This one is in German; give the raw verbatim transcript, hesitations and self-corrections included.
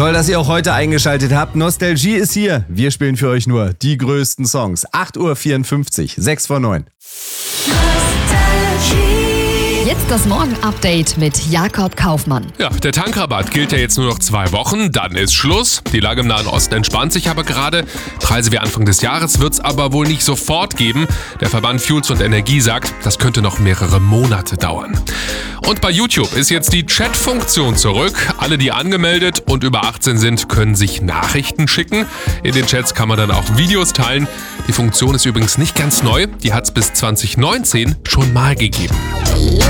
Toll, dass ihr auch heute eingeschaltet habt. Nostalgie ist hier. Wir spielen für euch nur die größten Songs. acht Uhr vierundfünfzig, sechs vor neun. Jetzt das Morgen-Update mit Jakob Kaufmann. Ja, der Tankrabatt gilt ja jetzt nur noch zwei Wochen, dann ist Schluss. Die Lage im Nahen Osten entspannt sich aber gerade. Preise wie Anfang des Jahres wird es aber wohl nicht sofort geben. Der Verband Fuels und Energie sagt, das könnte noch mehrere Monate dauern. Und bei YouTube ist jetzt die Chat-Funktion zurück. Alle, die angemeldet und über achtzehn sind, können sich Nachrichten schicken. In den Chats kann man dann auch Videos teilen. Die Funktion ist übrigens nicht ganz neu. Die hat es bis zwanzig neunzehn schon mal gegeben.